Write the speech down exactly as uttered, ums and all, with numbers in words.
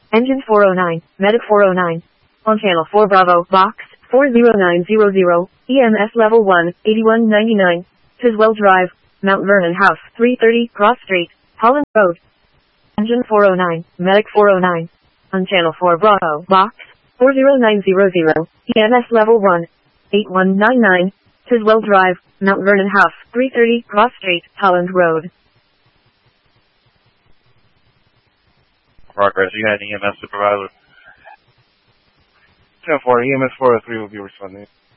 Engine four oh nine, Medic four oh nine. On channel four Bravo, box four zero nine zero zero, E M S level one, eighty-one ninety-nine. Tiswell Drive, Mount Vernon House, three thirty, Cross Street, Holland Road. Engine four oh nine, Medic four oh nine. On channel four Bravo, box four zero nine zero zero, E M S level one, eighty-one ninety-nine. Tiswell Drive, Mount Vernon House, three thirty, Cross Street, Holland Road. Progress, you had E M S supervisor. ten four, E M S four oh three will be responding.